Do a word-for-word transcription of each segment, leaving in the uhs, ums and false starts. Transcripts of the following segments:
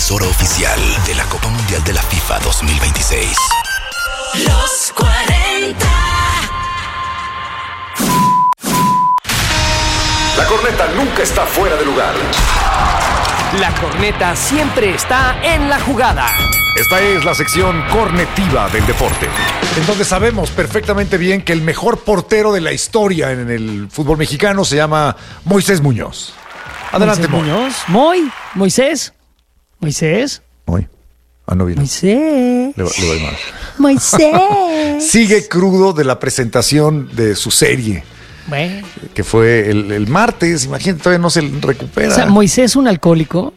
emisora oficial de la Copa Mundial de la FIFA dos mil veintiséis. Los cuarenta. La corneta nunca está fuera de lugar. La corneta siempre está en la jugada. Esta es la sección cornetiva del deporte, en donde sabemos perfectamente bien que el mejor portero de la historia en el fútbol mexicano se llama Moisés Muñoz. Adelante, Moisés Moy. Muñoz. Moy, Moisés. Moisés. Moy. Ah, no viene. Moisés. Le va, le va a ir mal. Moisés. Sigue crudo de la presentación de su serie, Bueno. que fue el, el martes. Imagínate, todavía no se recupera. O sea, Moisés un alcohólico.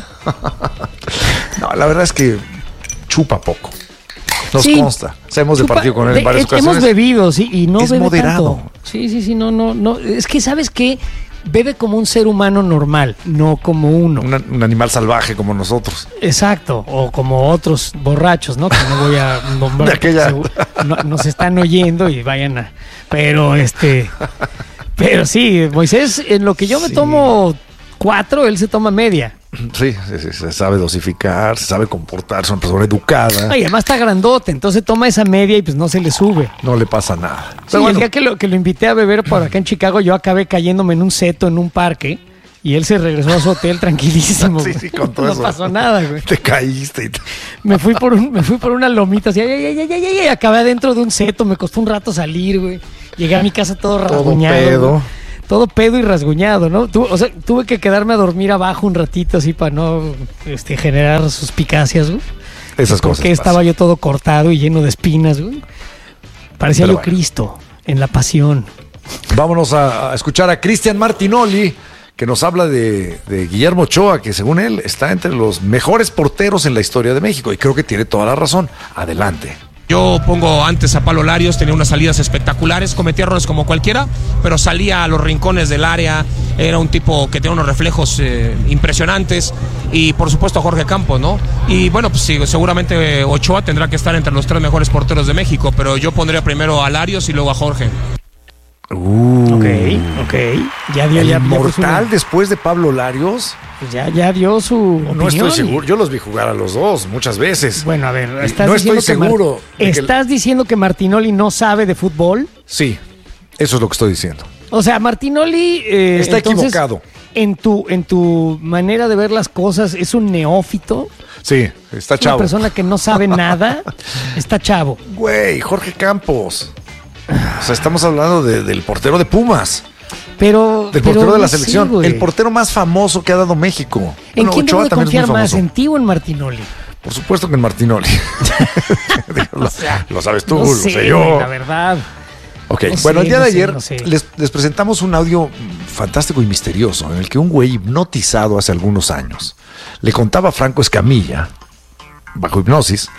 No, la verdad es que chupa poco. Nos Sí. consta. O sea, hemos Chupa- departido con él en de- varias es- ocasiones. Hemos bebido, sí, y no Es bebe moderado. tanto. Sí, sí, sí, no, no, no. Es que, ¿sabes qué? Bebe como un ser humano normal, no como uno. Una- un animal salvaje como nosotros. Exacto, o como otros borrachos, ¿no? Que no voy a nombrar. De aquella- porque seguro no- nos están oyendo y vayan a... Pero este... Pero sí, Moisés, en lo que yo me Sí. tomo cuatro, él se toma media. Sí, sí, sí, se sabe dosificar, se sabe comportar, es una persona educada. Ay, además está grandote, entonces toma esa media y pues no se le sube. No le pasa nada. Sí, Pero bueno, el día que lo, que lo invité a beber por acá en Chicago, yo acabé cayéndome en un seto en un parque y él se regresó a su hotel tranquilísimo. Sí, güey. sí, con todo no eso. pasó nada, güey. te caíste. Y te- Me fui por un, me fui por una lomita así, ay, ay, ay, ay, ay, ay, acabé adentro de un seto, me costó un rato salir, güey. Llegué a mi casa todo rasguñado. pedo. güey. Todo pedo y rasguñado, ¿no? Tu- o sea, tuve que quedarme a dormir abajo un ratito así para no este, generar suspicacias, güey. Esas cosas. Porque estaba pasan. yo todo cortado y lleno de espinas, güey. Parecía Pero yo bueno. Cristo en la pasión. Vámonos a, a escuchar a Cristian Martinoli, que nos habla de, de Guillermo Ochoa, que según él está entre los mejores porteros en la historia de México. Y creo que tiene toda la razón. Adelante. Yo pongo antes a Pablo Larios, tenía unas salidas espectaculares, cometía errores como cualquiera, pero salía a los rincones del área, era un tipo que tenía unos reflejos eh, impresionantes, y por supuesto a Jorge Campos, ¿no? Y bueno, pues sí, seguramente Ochoa tendrá que estar entre los tres mejores porteros de México, pero yo pondría primero a Larios y luego a Jorge. Uh, Ok, ok. Ya dio, El ya, ya puso inmortal una- después de Pablo Larios. pues ya, ya dio su No opinión. estoy seguro. Yo los vi jugar a los dos muchas veces. Bueno, a ver, Y estás no diciendo estoy que Mar- seguro de que- ¿Estás diciendo que Martinoli no sabe de fútbol? Sí, eso es lo que estoy diciendo. O sea, Martinoli eh, Está entonces, equivocado. En tu, en tu manera de ver las cosas, ¿es un neófito? Sí, está ¿Es chavo. una persona que no sabe nada? Está chavo. Güey, Jorge Campos. O sea, estamos hablando de- del portero de Pumas, Pero. del pero portero de la no sé, selección, güey. el portero más famoso que ha dado México. ¿En Bueno, quién Ochoa debo de también es muy confiar más? famoso. ¿En ti o en Martinoli? Por supuesto que en Martinoli. Digo, lo, lo sabes tú, No lo sé, sé yo. güey, la verdad. Ok, No bueno, sé, el día no de sé, ayer no sé. les, les presentamos un audio fantástico y misterioso en el que un güey hipnotizado hace algunos años le contaba a Franco Escamilla, bajo hipnosis,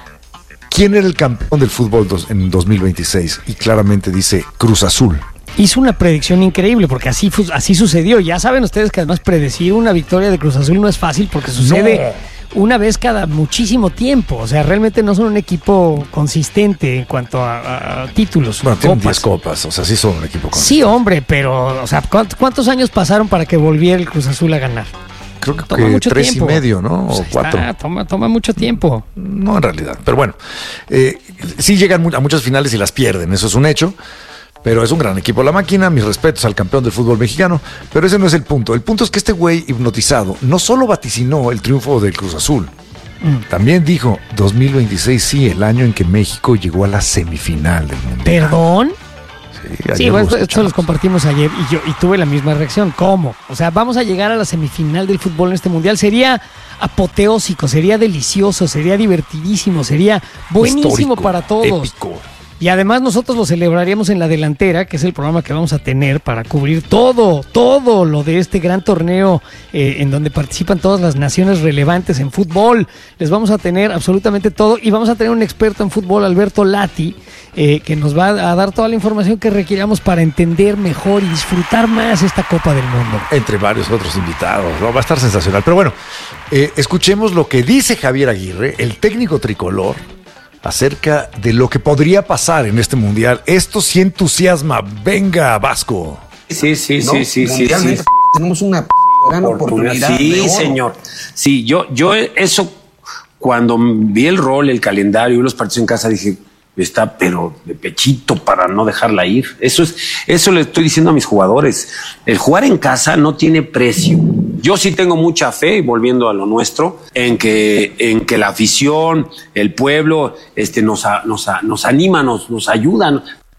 quién era el campeón del fútbol dos- en dos mil veintiséis, y claramente dice Cruz Azul. Hizo una predicción increíble porque así, fu- así sucedió. Ya saben ustedes que además predecir una victoria de Cruz Azul no es fácil porque sucede una vez cada muchísimo tiempo. O sea, realmente no son un equipo consistente en cuanto a, a- a títulos. Bueno, tienen copas. diez copas, o sea, sí son un equipo con... Sí, hombre, pero, o sea, ¿cuántos, cuántos años pasaron para que volviera el Cruz Azul a ganar? Creo que, Toma que mucho tres tiempo. y medio, ¿no? Pues O ahí cuatro. está, toma, toma mucho tiempo. No, en realidad. Pero bueno, eh, sí llegan mu- a muchas finales y las pierden, eso es un hecho. Pero es un gran equipo la máquina, mis respetos al campeón del fútbol mexicano, pero ese no es el punto. El punto es que este güey hipnotizado no solo vaticinó el triunfo del Cruz Azul, también dijo dos mil veintiséis, sí, el año en que México llegó a la semifinal del Mundial. ¿Perdón? Sí, Sí, ayer bueno, lo esto, esto escuchamos. los compartimos ayer y yo y tuve la misma reacción. ¿Cómo? O sea, vamos a llegar a la semifinal del fútbol en este mundial. Sería apoteósico, sería delicioso, sería divertidísimo, sería buenísimo Histórico, para todos. épico. Y además nosotros lo celebraríamos en La Delantera, que es el programa que vamos a tener para cubrir todo, todo lo de este gran torneo eh, en donde participan todas las naciones relevantes en fútbol. Les vamos a tener absolutamente todo y vamos a tener un experto en fútbol, Alberto Lati, eh, que nos va a dar toda la información que requiramos para entender mejor y disfrutar más esta Copa del Mundo. Entre varios otros invitados, ¿no? Va a estar sensacional. Pero bueno, eh, escuchemos lo que dice Javier Aguirre, el técnico tricolor, acerca de lo que podría pasar en este mundial. Esto sí entusiasma. Venga, Vasco. Sí, sí, ¿no? sí, sí, sí, Mundialmente sí. tenemos una p- gran oportunidad. Sí, de oro. señor. Sí, yo, yo eso, cuando vi el rol, el calendario y los partidos en casa, dije, está pero de pechito para no dejarla ir. Eso es, eso le estoy diciendo a mis jugadores. El jugar en casa no tiene precio. Yo sí tengo mucha fe, volviendo a lo nuestro, en que, en que la afición, el pueblo, este, nos, a, nos, a, nos anima, nos, nos ayudan.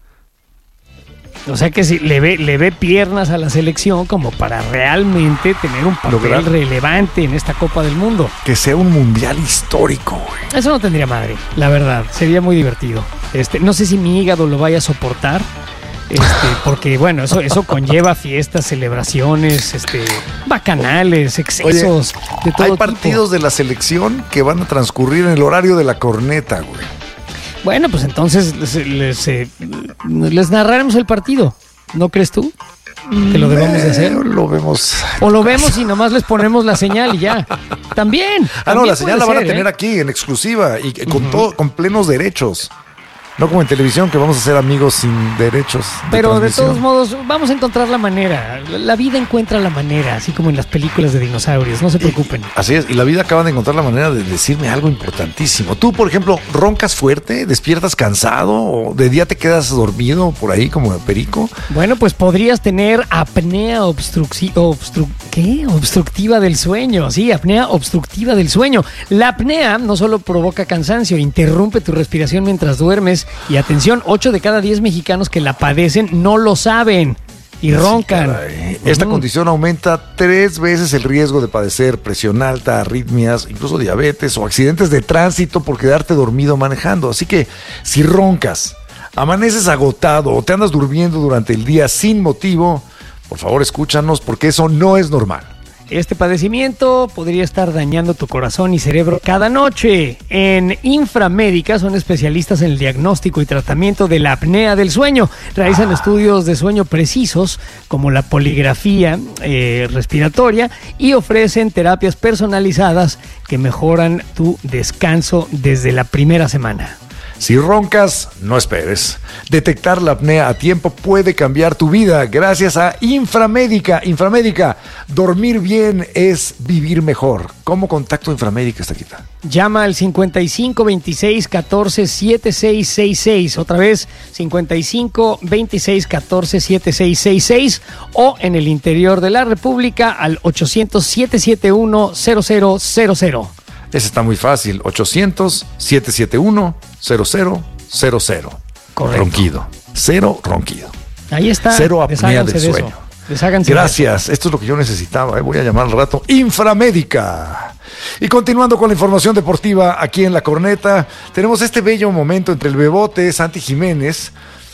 O sea que si le ve, le ve piernas a la selección como para realmente tener un papel Lograr. relevante en esta Copa del Mundo. Que sea un mundial histórico, güey. Eso no tendría madre, la verdad. Sería muy divertido. Este, no sé si mi hígado lo vaya a soportar. Este, porque bueno, eso, eso conlleva fiestas, celebraciones, este, bacanales, excesos. Oye, de todo hay tipo. partidos de la selección que van a transcurrir en el horario de la corneta, güey. Bueno, pues entonces les, les, eh, les narraremos el partido. ¿No crees tú que lo debemos de hacer? Eh, lo vemos. O lo vemos y nomás les ponemos la señal y ya. También. Ah, no, también la señal la puede van a ser, tener ¿eh? aquí en exclusiva y con todo, con plenos derechos. No como en televisión, que vamos a ser amigos sin derechos. Pero de transmisión. todos modos, vamos a encontrar la manera. La vida encuentra la manera, así como en las películas de dinosaurios. No se preocupen. Así es, y la vida acaba de encontrar la manera de decirme algo importantísimo. Tú, por ejemplo, roncas fuerte, despiertas cansado, o de día te quedas dormido por ahí como perico. Bueno, pues podrías tener apnea obstrucci- obstru- ¿qué? obstructiva del sueño. Sí, apnea obstructiva del sueño. La apnea no solo provoca cansancio, interrumpe tu respiración mientras duermes. Y atención, ocho de cada diez mexicanos que la padecen no lo saben y roncan. Caray. Esta Ujú. condición aumenta tres veces el riesgo de padecer presión alta, arritmias, incluso diabetes o accidentes de tránsito por quedarte dormido manejando. Así que si roncas, amaneces agotado o te andas durmiendo durante el día sin motivo, por favor escúchanos porque eso no es normal. Este padecimiento podría estar dañando tu corazón y cerebro cada noche. En Inframédica son especialistas en el diagnóstico y tratamiento de la apnea del sueño. Realizan estudios de sueño precisos como la poligrafía eh, respiratoria y ofrecen terapias personalizadas que mejoran tu descanso desde la primera semana. Si roncas, no esperes. Detectar la apnea a tiempo puede cambiar tu vida gracias a Inframédica. Inframédica, dormir bien es vivir mejor. ¿Cómo contacto Inframédica, Estaquita? Llama al cincuenta y cinco veintiséis catorce setenta y seis sesenta y seis. Otra vez, cincuenta y cinco veintiséis catorce setenta y seis sesenta y seis. O en el interior de la República al ochocientos siete siete uno cero cero cero cero. Ese está muy fácil. ochocientos siete siete uno cero cero cero cero. Correcto. Ronquido. Cero ronquido. Ahí está. Cero apnea Desháganse del de sueño. eso. Desháganse de Gracias. Esto es lo que yo necesitaba. ¿eh? Voy a llamar al rato Inframédica. Y continuando con la información deportiva aquí en La Corneta, tenemos este bello momento entre el Bebote, Santi Jiménez,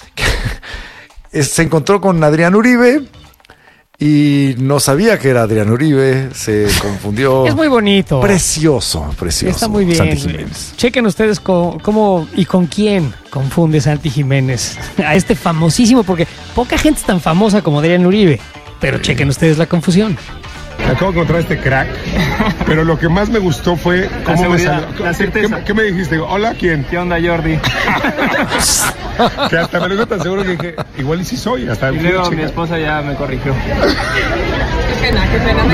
que se encontró con Adrián Uribe y no sabía que era Adrián Uribe, se confundió. Es muy bonito. Precioso, precioso. Está muy bien. Santi Jiménez. Chequen ustedes cómo, cómo y con quién confunde Santi Jiménez a este famosísimo, porque poca gente es tan famosa como Adrián Uribe, pero chequen ustedes la confusión. Acabo de encontrar este crack, pero lo que más me gustó fue cómo me seguridad, salió. la ¿Qué, certeza. qué- qué me dijiste? Hola, ¿quién? ¿Qué onda, Jordi? Que hasta me lo digo tan seguro que dije, igual y sí soy. Hasta Y fui a luego mi checar. esposa ya me corrigió. Qué pena, qué pena.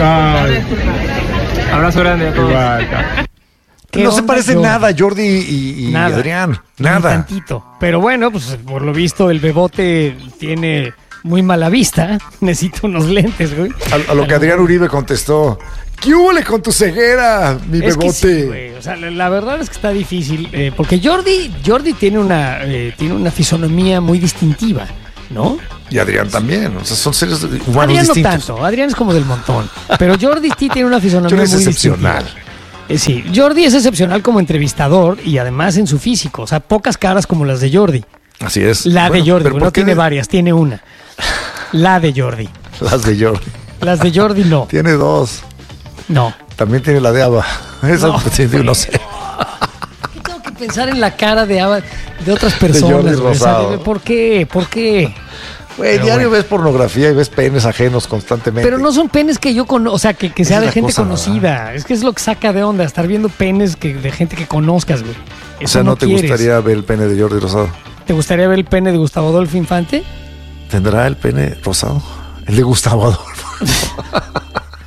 No, Abrazo grande a todos. igual, cabrón. ¿Qué No se onda, parece Jordi? nada Jordi y, y Nada. Adrián. Ni Nada. tantito. Pero bueno, pues por lo visto el Bebote tiene muy mala vista. Necesita unos lentes, güey. A, a lo que Adrián Uribe contestó, ¿qué hubo con tu ceguera, mi Es que Bebote? sí, güey. O sea, la, la verdad es que está difícil. eh, porque Jordi, Jordi tiene una, eh, tiene una fisonomía muy distintiva, ¿no? Y Adrián también. O sea, son seres humanos Adrián no distintos. tanto. Adrián es como del montón. Pero Jordi sí tiene una fisonomía Jordi es muy excepcional. distintiva. Eh, sí, Jordi es excepcional como entrevistador y además en su físico. O sea, pocas caras como las de Jordi. Así es. La Bueno, de Jordi, pero güey, no ¿por qué tiene de- varias, tiene una. La de Jordi. Las de Jordi. Las de Jordi no. Tiene dos. No. También tiene la de Ava. Esa, No, pues, sí, digo, no sé. ¿Qué tengo que pensar en la cara de, Ava- de otras personas? Jordi güey? O sea, Rosado. de- ¿Por qué? ¿Por qué? Güey, Pero diario bueno. ves pornografía y ves penes ajenos constantemente. Pero no son penes que yo conozco, o sea, que, que Esa sea es de la gente cosa, conocida. Es que es lo que saca de onda, estar viendo penes que, de gente que conozcas, güey. O Eso sea, ¿no, te quieres. gustaría ver el pene de Jordi Rosado? ¿Te gustaría ver el pene de Gustavo Adolfo Infante? ¿Tendrá el pene rosado? El de Gustavo Adolfo.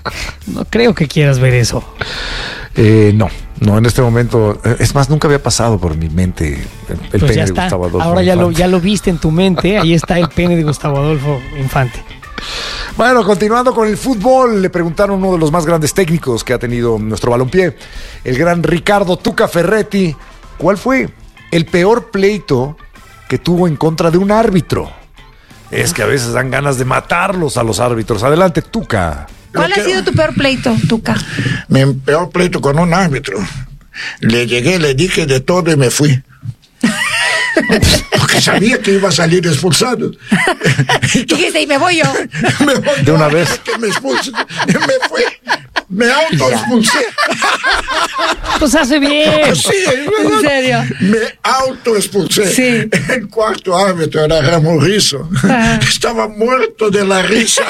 No creo que quieras ver eso. Eh, no, no, en este momento. Es más, nunca había pasado por mi mente el, el Pues pene ya de está. Gustavo Adolfo Ahora ya lo, Infante. ya lo viste en tu mente. Ahí está el pene de Gustavo Adolfo Infante. Bueno, continuando con el fútbol, le preguntaron a uno de los más grandes técnicos que ha tenido nuestro balompié, el gran Ricardo Tuca Ferretti, ¿cuál fue el peor pleito que tuvo en contra de un árbitro? Es que a veces dan ganas de matarlos a los árbitros. Adelante, Tuca. ¿Cuál ha sido tu peor pleito, Tuca? Mi peor pleito con un árbitro. Le llegué, le dije de todo y me fui. Porque sabía que iba a salir expulsado. Dijiste, y me voy yo. Me voy De yo una antes vez. que me expulse. Me fui. Me autoexpulsé. Pues hace bien. Sí, es verdad. ¿En serio? Me autoexpulsé. Sí. El cuarto árbitro era Ramón Rizzo. Ajá. Estaba muerto de la risa.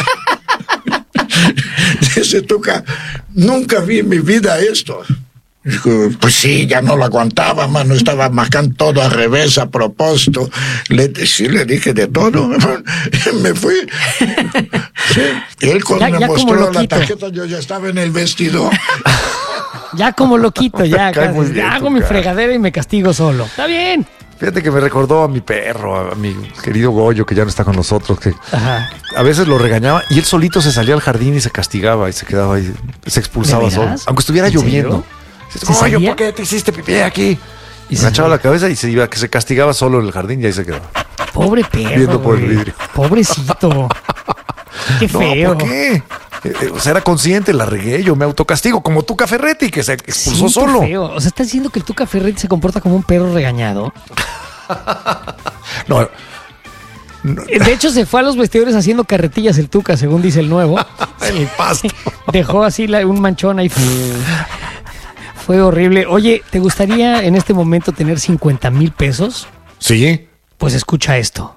Dice Tuca, nunca vi en mi vida esto. Dijo, pues sí, ya no lo aguantaba, mano, estaba marcando todo al revés a propósito. Le, sí, le dije de todo, me fui. Sí. Y él cuando Ya- me ya como mostró la loquito. tarjeta, yo ya estaba en el vestidor. Ya como loquito, ya. Me cae muy bien, ya hago Tuca. mi fregadera y me castigo solo. Está bien. Fíjate que me recordó a mi perro, a mi querido Goyo, que ya no está con nosotros, que Ajá. a veces lo regañaba y él solito se salía al jardín y se castigaba y se quedaba ahí, se expulsaba ¿De solo. veras? Aunque estuviera ¿En lloviendo. ¿Se Dices, Goyo, salía? ¿por qué te hiciste pipí aquí? Y Y se se agachaba salía. la cabeza y se iba, que se castigaba solo en el jardín y ahí se quedaba. Pobre perro. Viendo por el güey. vidrio. Pobrecito. Qué No, feo. ¿por qué? Eh, eh, o sea, era consciente, la regué, yo me autocastigo, como Tuca Ferretti, que se expulsó Sí, qué solo. feo. O sea, estás diciendo que el Tuca Ferretti se comporta como un perro regañado. No, De hecho, se fue a los vestidores haciendo carretillas el Tuca, según dice el nuevo. el pasto. Dejó así la- un manchón ahí. Fue horrible. Oye, ¿te gustaría en este momento tener cincuenta mil pesos? Sí. Pues escucha esto.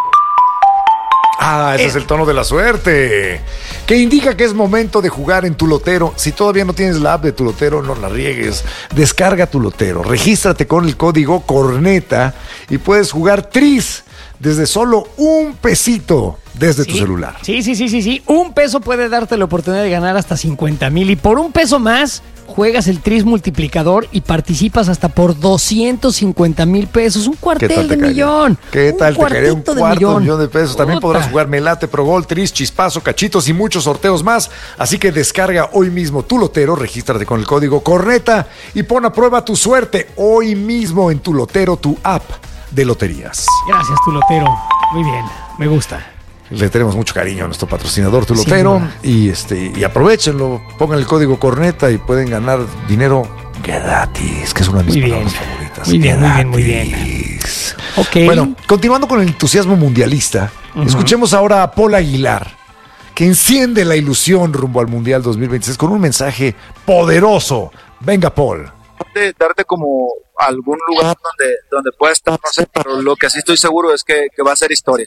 Ah, ese es el tono de la suerte, que indica que es momento de jugar en tu lotero. Si todavía no tienes la app de tu lotero, no la riegues. Descarga tu lotero, regístrate con el código CORNETA y puedes jugar tris desde solo un pesito desde tu Sí. celular. Sí, sí, sí, sí, sí. Un peso puede darte la oportunidad de ganar hasta cincuenta mil. Y por un peso más, juegas el tris multiplicador y participas hasta por doscientos cincuenta mil pesos. Un ¿Qué cuartel tal te de cae? millón. ¿Qué Un tal te caería un cuartito de cuarto millón. millón de pesos? También Puta. podrás jugar Melate, Pro Gol, Tris, Chispazo, Cachitos y muchos sorteos más. Así que descarga hoy mismo tu lotero, regístrate con el código CORNETA y pon a prueba tu suerte hoy mismo en tu lotero, tu app de loterías. Gracias, tu lotero. Muy bien, me gusta. Le tenemos mucho cariño a nuestro patrocinador, tu Sin lotero. duda. Y este, y aprovechenlo, pongan el código CORNETA y pueden ganar dinero gratis, que es una de mis Muy bien. palabras favoritas. Muy bien, muy bien, muy bien. Gratis. Ok. Bueno, continuando con el entusiasmo mundialista, Ujú. escuchemos ahora a Paul Aguilar, que enciende la ilusión rumbo al Mundial dos mil veintiséis con un mensaje poderoso. Venga, Paul. de darte como algún lugar donde, donde pueda estar, no sé, pero lo que sí estoy seguro es que, que va a ser historia.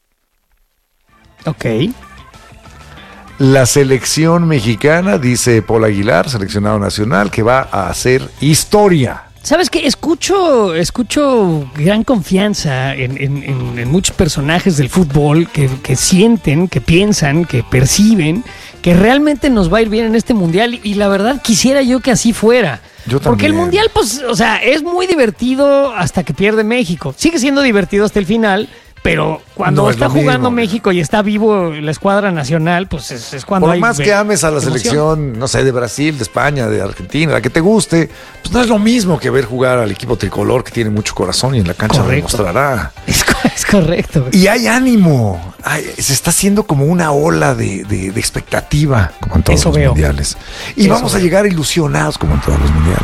Ok. La selección mexicana, dice Paul Aguilar, seleccionado nacional, que va a hacer historia. ¿Sabes qué? Escucho, escucho gran confianza en, en- en- en muchos personajes del fútbol que, que sienten, que piensan, que perciben que realmente nos va a ir bien en este mundial y, y la verdad quisiera yo que así fuera. Yo Porque el también. mundial, pues, o sea, es muy divertido hasta que pierde México. Sigue siendo divertido hasta el final, pero cuando No es está lo mismo. jugando México y está vivo la escuadra nacional, pues es, es cuando Por hay más ve- que ames a la emoción. selección, no sé, de Brasil, de España, de Argentina, la que te guste, pues no es lo mismo que ver jugar al equipo tricolor que tiene mucho corazón y en la cancha lo Correcto. demostrará. Es, co- es correcto. güey. Y hay ánimo. Ay, se está haciendo como una ola de, de- de expectativa, como en todos Eso los veo. mundiales. Y Eso vamos a veo. llegar ilusionados, como en todos los mundiales.